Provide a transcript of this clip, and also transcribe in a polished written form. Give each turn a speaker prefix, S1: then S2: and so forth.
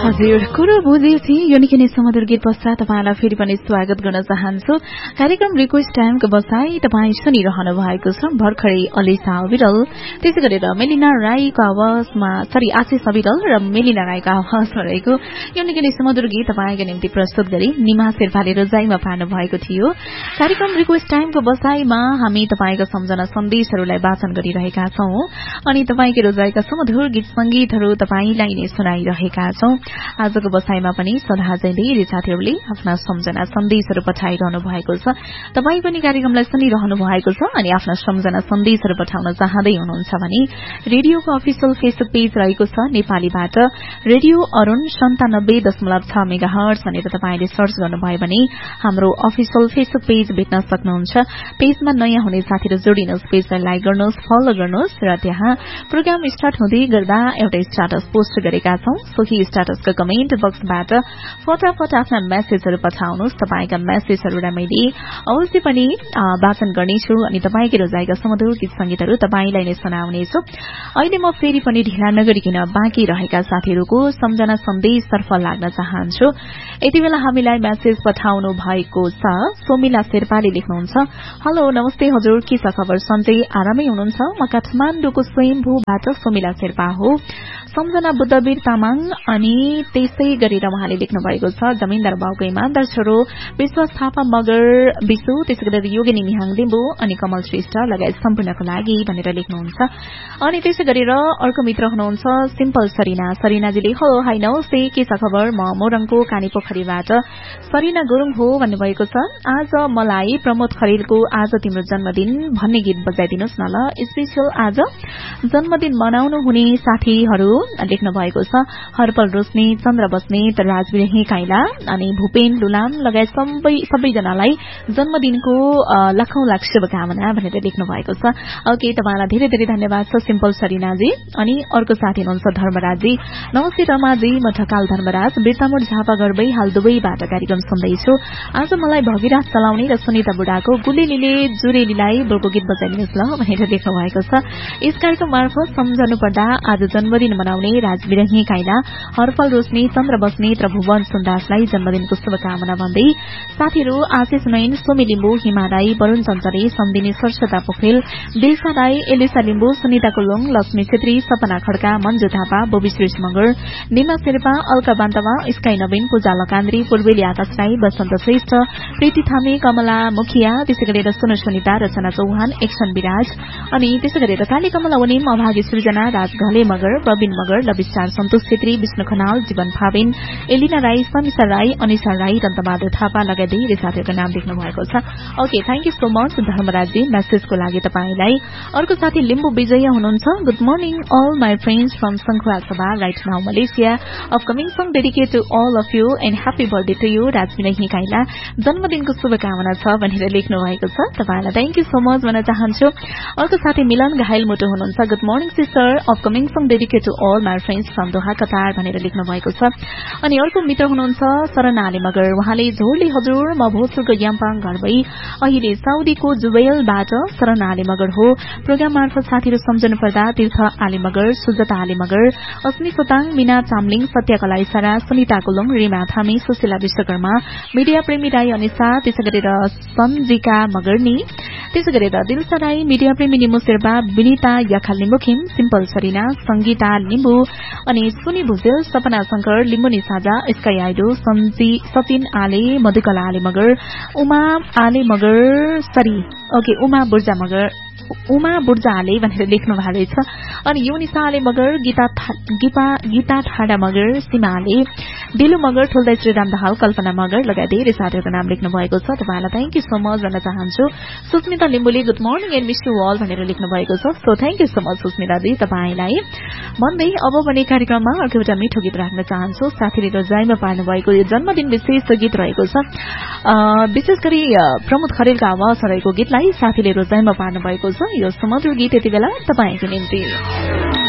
S1: हजुर कुरो बुझ्यो थिए यो निकै नै सुमधुर गीत पश्चात तपाईलाई फेरि पनि स्वागत गर्न चाहन्छु। कार्यक्रम रिक्वेस्ट टाइमको बसाई तपाईँ सुनिरहनु भएको छ भर्खरै अलिसा अविरल, त्यसै गरेर मेलिना राईको आवाजमा आशिष अविरल र मेलिना राईको आवाजमा रहेको यो निकै नै सुमधुर गीत तपाईँको निम्ति प्रस्तुत गरी निमा शेर्पाले रोजाइमा पार्नु भएको थियो। कार्यक्रम रिक्वेस्ट टाइमको बसाईमा हामी तपाईँका सम्झना सन्देशहरूलाई वाचन गरिरहेका छौं अनि तपाईँको रोजाइका सुमधुर गीत संगीतहरू तपाईँलाई नै सुनाइरहेका छौं। आजको बसाईमा पनि सदाझै धेरै साथीहरूले आफ्ना सम्झना सन्देशहरू पठाइरहनु भएको छ। तपाई पनि कार्यक्रमलाई सुनिरहनु भएको छ अनि आफ्ना सम्झना सन्देशहरू पठाउन चाहँदै हुनुहुन्छ भने रेडियोको अफिसियल फेसबुक पेज रहेको छ नेपालीबाट रेडियो अरुण 97.6 मेगाहर्ज भनेर तपाईले सर्च गर्नुभयो भने हाम्रो अफिसियल फेसबुक पेज भेट्न सक्नुहुन्छ। पेजमा नयाँ हुने साथीहरू जोडिनुहोस्, पेजलाई लाइक गर्नुहोस्, फलो गर्नुहोस् र त्यहाँ प्रोग्राम स्टार्ट हुँदै गर्दा एउटा स्ट्याटस पोस्ट गरेका छौं। सोही स्ट्याटसको कमेन्ट बक्सबाट फटाफट आफ्ना मेसेजहरू पठाउनुहोस्। तपाईका मेसेजहरूलाई मैले अवश्य पनि वाचन गर्नेछु अनि तपाईकै रोजाइका सुमधुर गीत संगीतहरू तपाईलाई नै सुनाउनेछु। अहिले म फेरि पनि ढिला नगरिकन बाँकी रहेका साथीहरूको सम्झना सन्देशतर्फ लाग्न चाहन्छु। यति बेला हामीलाई मेसेज पठाउनु भएको छ। सोमिला शेर्पाले लेख्नुहुन्छ, हेलो नमस्ते हजुर, के छ खबर? सन्चै आरामै हुनुहुन्छ? म काठमाडौँको स्वयम्भूबाट सोमिला शेर्पा हो। सम्झना बुद्धवीर तामाङ अनि त्यसै गरेर उहाँले लेख्नु भएको छ जमिनदार बाउको इमानदार छोरो विश्वास थापा मगर विशु, त्यसै गरेर योगिनी मिहाङ लिम्बू अनि कमल श्रेष्ठ लगायत सम्पूर्णको लागि भनेर लेख्नुहुन्छ। अनि त्यसै गरेर अर्को मित्र हुनुहुन्छ सिम्पल सरिना। सरिनाजीले हेलो हाई नमस्ते, के छ खबर? म मोरङको कानी पोखरीबाट सरिना गुरुङ हो भन्नुभएको छ। आज मलाई प्रमोद खरेलको आज तिम्रो जन्मदिन भन्ने गीत बजाइदिनुहोस् न ल। स्पेशल आज जन्मदिन मनाउनु हुने साथीहरू लेख्नु भएको छ हरपल रोशनी, चन्द्र बस्नेत, राजविरही काइला अनि भूपेन लुलाम लगायत सबैजनालाई जन्मदिनको लाखौं लाख शुभकामना भनेर लेख्नु भएको छ। ओके, तपाईलाई धेरै धेरै धन्यवाद छ सिम्पल सरिनाजी। अनि अर्को साथी हुनुहुन्छ धर्मराजी। नमस्ते रमाजी, म ढकाल धर्मराज बिर्तामोड झापा गर्बै हाल दुवैबाट कार्यक्रम सुन्दैछु। आज मलाई भगिराज चलाउने र सुनिता बुढाको गुलेलीले जुरेलीलाई बोलको गीत बजाइदिनुहोस् ल भनेर लेख्नु भएको छ। यस कार्यक्रम मार्फत सम्झनु पर्दा आज जन्मदिन मनाउने राजविरही काइला, हरफल रोशनी, चन्द्र बस्नेत र भुवन सुन्दासलाई जन्मदिनको शुभकामना भन्दै साथीहरू आशिष नयन, सोमी लिम्बू, हिमा राई, वरूण चञ्चले, सम्दिनी सरस्वता पोखरेल, दिलसा राई, एलिसा लिम्बू, सुनिता कुलुङ, लक्ष्मी छेत्री, सपना खड्का, मञ्जु थापा, बोबी श्रेष मगर, निमा शेर्पा, अल्का बान्तवा, स्काई नवीन, पूजा लकान्द्री, पूर्वेली आकाश राई, बसन्त श्रेष्ठ, प्रीति थामी, कमला मुखिया, त्यसै गरेर सुनु सुनिता, रचना चौहान, एक्सन विराज अनि त्यसै गरेर काली कमला उनिम, अभागी सृजना, राज घले मगर, बबिन मगर, लविस्टार, सन्तोष छेत्री, विष्णु खनाल, जीवन फाबिन, एलिना राई, समिसा राई, अनिसा राई, रन्तबहादुर थापा लगायत धेरै साथीहरूको नाम लेख्नु भएको छ। Okay, thank you so much धर्मराजी मेसेजको लागि तपाईलाई। अर्को साथी लिम्बू विजय हुनुहुन्छ। Good morning all my friends from संखुवा सभा right now Malaysia. Upcoming song dedicate to all of you and happy birthday to you राजविरही काइला, जन्मदिनको शुभकामना छ भनेर लेख्नु भएको छ। तपाईलाई थ्याङ्क यू सो मच भन्न चाहन्छु। अर्को साथी मिलन घायल मुटु हुनुहुन्छ। Good morning sister, upcoming song dedicate to all my friends from Doha Qatar भनेर लेख्नु भएको छ। अनि अर्को मित्र हुनुहुन्छ शरण आली मगर। उहाँले झोरले हजुर म भोजपुरको याम्पाङ घर भई अहिले साउदीको जुबैलबाट शरण आली मगर हो। प्रोग्राम मार्फत साथीहरू सम्झनु पर्दा तीर्थ आली मगर, सुजता आली मगर, अस्मी सोताङ, मीना चामलिङ, सत्यकला इसारा, सुनिता कुलुङ, रिमा थामी, सुशीला विश्वकर्मा, मिडिया प्रेमी राई अनिसा, त्यसै गरेर सन्जिका मगर्नी, त्यसै गरेर दिलसा राई, मिडिया प्रेमी निमु शेर्पा, विनिता याखाल लिम्बुखिम, सिम्पल सरिना, संगीता लिम्बू अनि सुनी भुजेल, सपना शंकर, लिम्बुनी साझा, स्काई आइडो, सचिन आले, मधुकला आले मगर, उमा आले मगर उमा बुर्जा आले भनेर लेख्नु भएको छ। अनि युनिसा आले मगर, गीता ठाडा मगर, सीमा आले, दिलु मगर, ठुल्दै श्रीराम दाहाल, कल्पना मगर लगायत धेरै साथीहरूको नाम लेख्नु भएको छ। तपाईलाई थ्याङ्क यू सो मच भन्न चाहन्छु। Susmita लिम्बुले good morning and wish you all भनेर लेख्नु भएको छ। So thank you so much Susmitaji तपाईलाई भन्दै अब भने कार्यक्रममा अर्को एउटा मिठो गीत राख्न चाहन्छु। साथीले रोजाइमा पार्नु भएको यो जन्मदिन विशेष गीत रहेको छ। विशेष गरी प्रमोद खरेलको आवाजमा रहेको गीतलाई साथीले रोजाइमा पार्नु भएको छ। यो सुमधुर गीत यति बेला तपाईको निम्ति।